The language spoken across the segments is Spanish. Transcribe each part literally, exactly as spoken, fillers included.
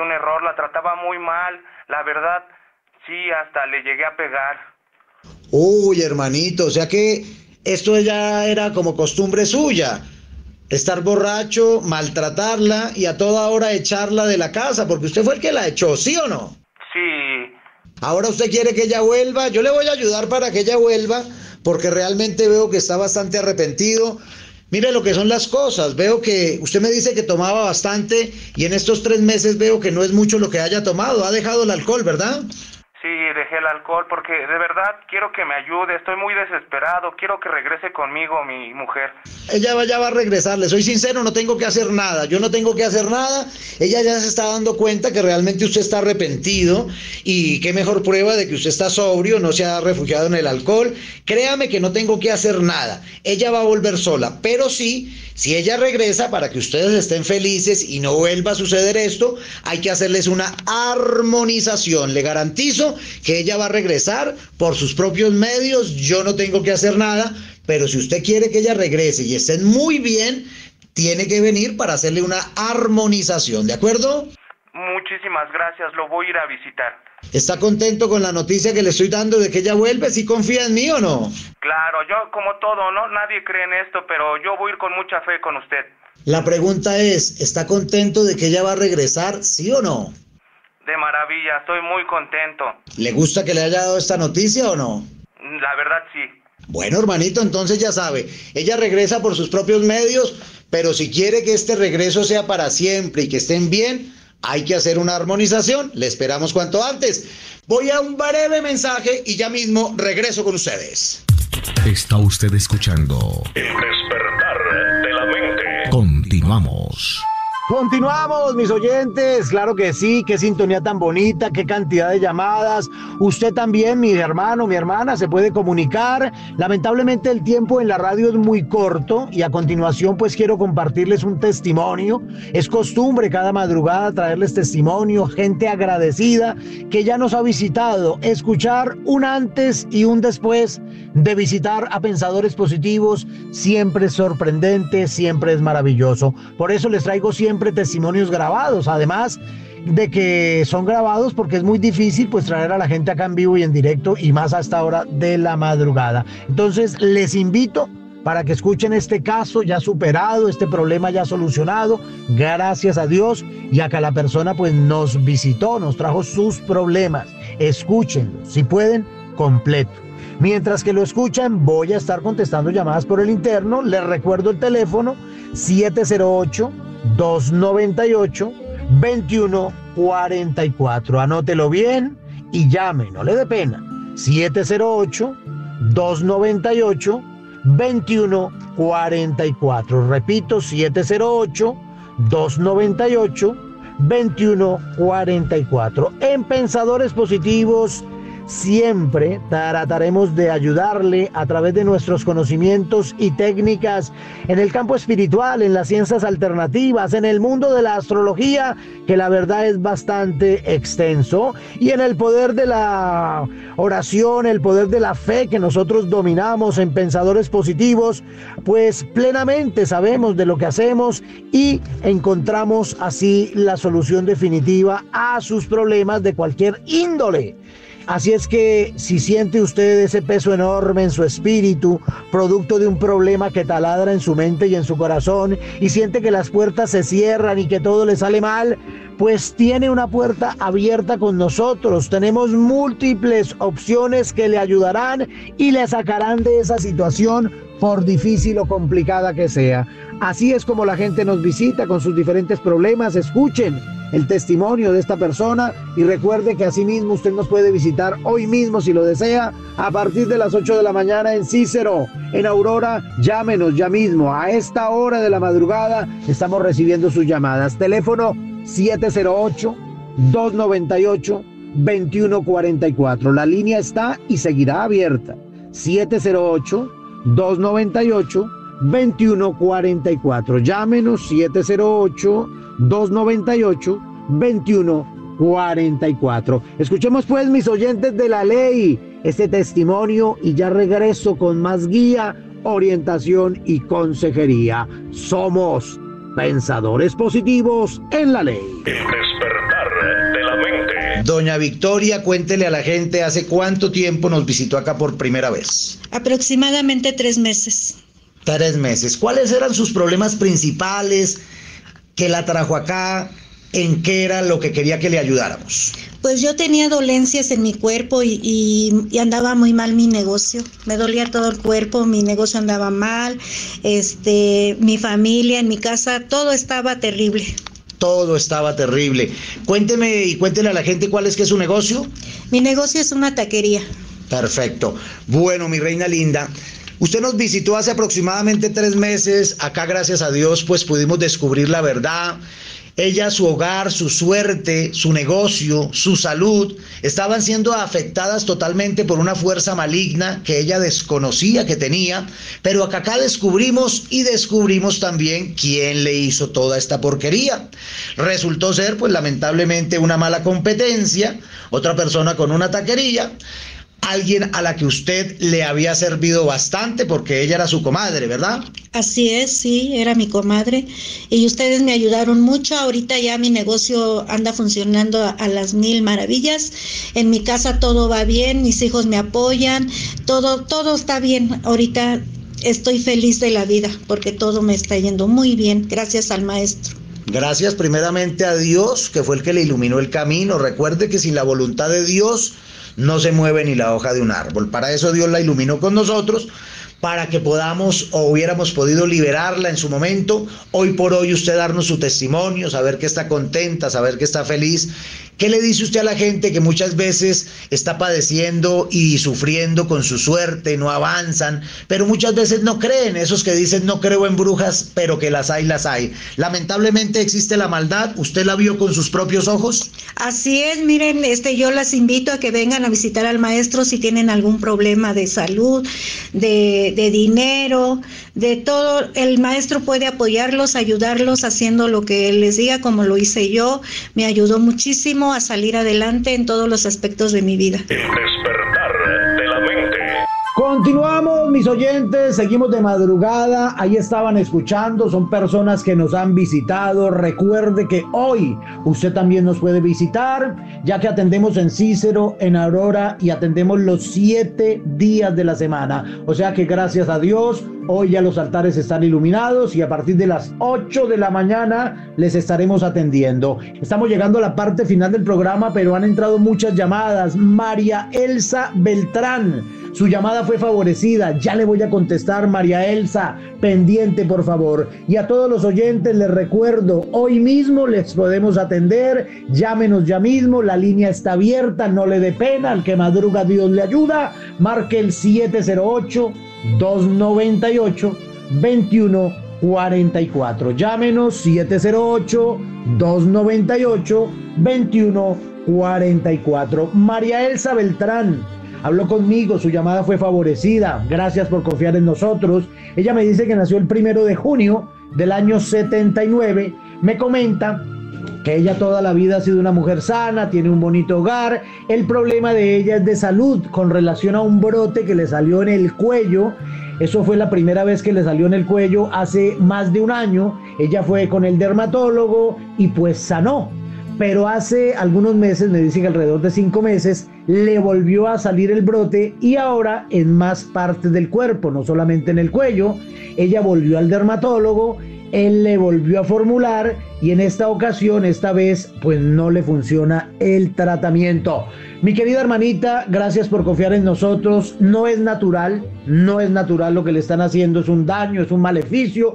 cometió un error, la trataba muy mal, la verdad, sí, hasta le llegué a pegar. Uy, hermanito, o sea que esto ya era como costumbre suya, estar borracho, maltratarla y a toda hora echarla de la casa, porque usted fue el que la echó, ¿sí o no? Sí. Ahora usted quiere que ella vuelva, yo le voy a ayudar para que ella vuelva, porque realmente veo que está bastante arrepentido. Mire lo que son las cosas, veo que usted me dice que tomaba bastante y en estos tres meses veo que no es mucho lo que haya tomado, ha dejado el alcohol, ¿verdad? Sí, dejé el alcohol porque de verdad quiero que me ayude, estoy muy desesperado, quiero que regrese conmigo mi mujer. Ella va, ya va a regresar, le soy sincero, no tengo que hacer nada, yo no tengo que hacer nada, ella ya se está dando cuenta que realmente usted está arrepentido y qué mejor prueba de que usted está sobrio, no se ha refugiado en el alcohol. Créame que no tengo que hacer nada, ella va a volver sola, pero sí, si ella regresa para que ustedes estén felices y no vuelva a suceder esto, hay que hacerles una armonización, le garantizo que ella va a regresar por sus propios medios, yo no tengo que hacer nada, pero si usted quiere que ella regrese y estén muy bien, tiene que venir para hacerle una armonización, ¿de acuerdo? Muchísimas gracias, lo voy a ir a visitar. ¿Está contento con la noticia que le estoy dando de que ella vuelve? ¿Sí confía en mí o no? Claro, yo como todo, ¿no? Nadie cree en esto, pero yo voy a ir con mucha fe con usted. La pregunta es, ¿está contento de que ella va a regresar, sí o no? De maravilla, estoy muy contento. ¿Le gusta que le haya dado esta noticia o no? La verdad sí. Bueno, hermanito, entonces ya sabe, ella regresa por sus propios medios, pero si quiere que este regreso sea para siempre y que estén bien, hay que hacer una armonización, le esperamos cuanto antes. Voy a un breve mensaje y ya mismo regreso con ustedes. Está usted escuchando El despertar de la mente. Continuamos. Continuamos, mis oyentes, claro que sí, qué sintonía tan bonita, qué cantidad de llamadas. Usted también, mi hermano, mi hermana, se puede comunicar. Lamentablemente el tiempo en la radio es muy corto y a continuación pues quiero compartirles un testimonio. Es costumbre cada madrugada traerles testimonio, gente agradecida que ya nos ha visitado, escuchar un antes y un después de visitar a Pensadores Positivos, siempre es sorprendente, siempre es maravilloso. Por eso les traigo siempre testimonios grabados, además de que son grabados porque es muy difícil pues traer a la gente acá en vivo y en directo y más a esta hora de la madrugada. Entonces les invito para que escuchen este caso ya superado, este problema ya solucionado, gracias a Dios, y acá la persona pues nos visitó, nos trajo sus problemas. Escúchenlo, si pueden, completo. Mientras que lo escuchan, voy a estar contestando llamadas por el interno. Les recuerdo el teléfono siete cero ocho, dos nueve ocho, dos uno cuatro cuatro. Anótelo bien y llame, no le dé pena. siete cero ocho, dos nueve ocho, dos uno cuatro cuatro. Repito, siete cero ocho, dos nueve ocho, dos uno cuatro cuatro. En Pensadores Positivos siempre trataremos de ayudarle a través de nuestros conocimientos y técnicas en el campo espiritual, en las ciencias alternativas, en el mundo de la astrología, que la verdad es bastante extenso, y en el poder de la oración, el poder de la fe que nosotros dominamos en Pensadores Positivos, pues plenamente sabemos de lo que hacemos y encontramos así la solución definitiva a sus problemas de cualquier índole. Así es que si siente usted ese peso enorme en su espíritu, producto de un problema que taladra en su mente y en su corazón, y siente que las puertas se cierran y que todo le sale mal, pues tiene una puerta abierta con nosotros. Tenemos múltiples opciones que le ayudarán y le sacarán de esa situación, por difícil o complicada que sea. Así es como la gente nos visita con sus diferentes problemas. Escuchen el testimonio de esta persona y recuerde que asimismo usted nos puede visitar hoy mismo si lo desea a partir de las ocho de la mañana en Cícero, en Aurora. Llámenos ya mismo, a esta hora de la madrugada estamos recibiendo sus llamadas. Teléfono siete cero ocho, dos nueve ocho, dos uno cuatro cuatro. La línea está y seguirá abierta. siete cero ocho, dos nueve ocho, dos uno cuatro cuatro. Llámenos siete cero ocho, dos nueve ocho, dos uno cuatro cuatro. Escuchemos pues, mis oyentes de la ley, este testimonio y ya regreso con más guía, orientación y consejería. Somos Pensadores Positivos en la Ley. El despertar Doña Victoria, cuéntele a la gente, ¿hace cuánto tiempo nos visitó acá por primera vez? Aproximadamente tres meses. Tres meses. ¿Cuáles eran sus problemas principales que la trajo acá? ¿En qué era lo que quería que le ayudáramos? Pues yo tenía dolencias en mi cuerpo y, y, y andaba muy mal mi negocio. Me dolía todo el cuerpo, mi negocio andaba mal, este, mi familia, en mi casa, todo estaba terrible. Todo estaba terrible. Cuénteme y cuéntele a la gente cuál es que es su negocio. Mi negocio es una taquería. Perfecto. Bueno, mi reina linda, usted nos visitó hace aproximadamente tres meses. Acá, gracias a Dios, pues pudimos descubrir la verdad. Ella, su hogar, su suerte, su negocio, su salud, estaban siendo afectadas totalmente por una fuerza maligna que ella desconocía que tenía, pero acá, acá descubrimos y descubrimos también quién le hizo toda esta porquería. Resultó ser, pues lamentablemente, una mala competencia, otra persona con una taquería, alguien a la que usted le había servido bastante porque ella era su comadre, ¿verdad? Así es, sí, era mi comadre y ustedes me ayudaron mucho. Ahorita ya mi negocio anda funcionando a, a las mil maravillas. En mi casa todo va bien, mis hijos me apoyan, todo, todo está bien. Ahorita estoy feliz de la vida porque todo me está yendo muy bien, gracias al maestro. Gracias primeramente a Dios, que fue el que le iluminó el camino. Recuerde que sin la voluntad de Dios no se mueve ni la hoja de un árbol. Para eso Dios la iluminó con nosotros, para que podamos o hubiéramos podido liberarla en su momento. Hoy por hoy usted darnos su testimonio, saber que está contenta, saber que está feliz. ¿Qué le dice usted a la gente que muchas veces está padeciendo y sufriendo con su suerte, no avanzan, pero muchas veces no creen? Esos que dicen no creo en brujas, pero que las hay, las hay. Lamentablemente existe la maldad. ¿Usted la vio con sus propios ojos? Así es, miren, este, yo las invito a que vengan a visitar al maestro si tienen algún problema de salud, de, de dinero, de todo. El maestro puede apoyarlos, ayudarlos haciendo lo que él les diga, como lo hice yo. Me ayudó muchísimo a salir adelante en todos los aspectos de mi vida. El despertar de la mente. Continuamos, mis oyentes, seguimos de madrugada. Ahí estaban escuchando, son personas que nos han visitado. Recuerde que hoy usted también nos puede visitar, ya que atendemos en Cícero, en Aurora, y atendemos los siete días de la semana. O sea que gracias a Dios, hoy ya los altares están iluminados y a partir de las ocho de la mañana les estaremos atendiendo. Estamos llegando a la parte final del programa, pero han entrado muchas llamadas. María Elsa Beltrán, su llamada fue favorecida. Ya le voy a contestar, María Elsa, pendiente por favor. Y a todos los oyentes les recuerdo, hoy mismo les podemos atender. Llámenos ya mismo, la línea está abierta, no le dé pena, al que madruga Dios le ayuda. Marque el siete cero ocho, dos nueve ocho, dos uno cuatro cuatro. Llámenos siete cero ocho, dos nueve ocho, dos uno cuatro cuatro. María Elsa Beltrán habló conmigo, su llamada fue favorecida. Gracias por confiar en nosotros. Ella me dice que nació el primero de junio del año setenta y nueve. Me comenta que ella toda la vida ha sido una mujer sana, tiene un bonito hogar. El problema de ella es de salud con relación a un brote que le salió en el cuello. Eso fue la primera vez que le salió en el cuello hace más de un año. Ella fue con el dermatólogo y pues sanó. Pero hace algunos meses, me dice que alrededor de cinco meses, le volvió a salir el brote y ahora en más partes del cuerpo, no solamente en el cuello. Ella volvió al dermatólogo, él le volvió a formular y en esta ocasión, esta vez, pues no le funciona el tratamiento. Mi querida hermanita, gracias por confiar en nosotros. No es natural, no es natural lo que le están haciendo, es un daño, es un maleficio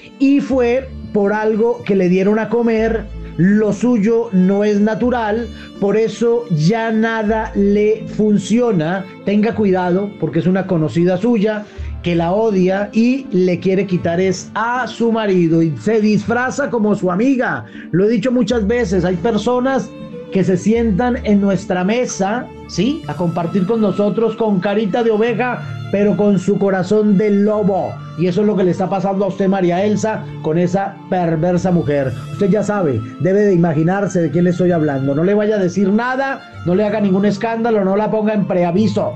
y fue por algo que le dieron a comer. Lo suyo no es natural, por eso ya nada le funciona. Tenga cuidado porque es una conocida suya que la odia y le quiere quitar es a su marido y se disfraza como su amiga. Lo he dicho muchas veces, hay personas que se sientan en nuestra mesa, ¿sí?, a compartir con nosotros con carita de oveja, pero con su corazón de lobo. Y eso es lo que le está pasando a usted, María Elsa, con esa perversa mujer. Usted ya sabe, debe de imaginarse de quién le estoy hablando. No le vaya a decir nada, no le haga ningún escándalo, no la ponga en preaviso.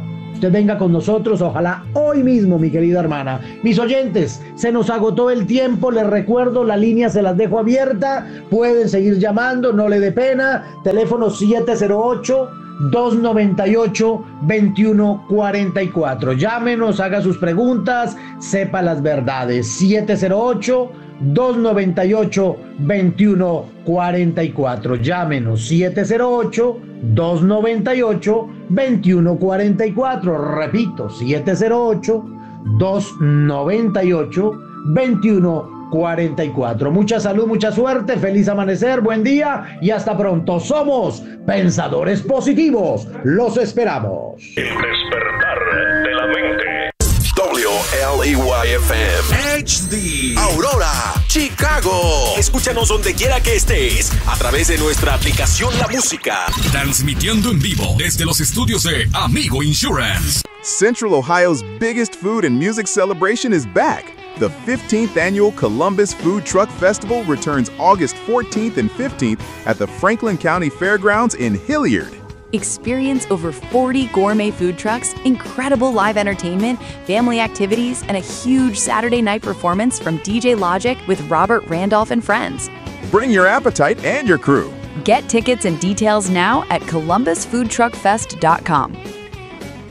usted venga con nosotros, ojalá hoy mismo, mi querida hermana. Mis oyentes, se nos agotó el tiempo, les recuerdo, la línea se las dejo abierta, pueden seguir llamando, no le dé pena, teléfono siete cero ocho, dos noventa y ocho, veintiuno cuarenta y cuatro. Llámenos, haga sus preguntas, sepa las verdades. siete cero ocho, dos noventa y ocho, veintiuno cuarenta y cuatro. Llámenos siete cero ocho, dos noventa y ocho, veintiuno cuarenta y cuatro. Repito, siete cero ocho, dos noventa y ocho, veintiuno cuarenta y cuatro. Mucha salud, mucha suerte, feliz amanecer, buen día y hasta pronto. Somos Pensadores Positivos. Los esperamos. El despertar de la mente. W L E Y F M H D Aurora, Chicago. Escúchanos donde quiera que estés a través de nuestra aplicación La Música. Transmitiendo en vivo desde los estudios de Amigo Insurance. Central Ohio's biggest food and music celebration is back. The fifteenth Annual Columbus Food Truck Festival returns August fourteenth and fifteenth at the Franklin County Fairgrounds in Hilliard. Experience over forty gourmet food trucks, incredible live entertainment, family activities, and a huge Saturday night performance from D J Logic with Robert Randolph and friends. Bring your appetite and your crew. Get tickets and details now at columbus food truck fest dot com.